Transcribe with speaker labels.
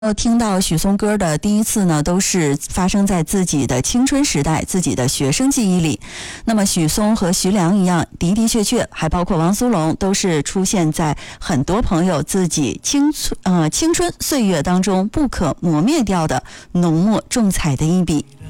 Speaker 1: 听到许嵩歌的第一次呢，都是发生在自己的青春时代、自己的学生记忆里。那么许嵩和徐良一样，的的确确，还包括王苏泷，都是出现在很多朋友自己青春岁月当中不可磨灭掉的浓墨重彩的一笔。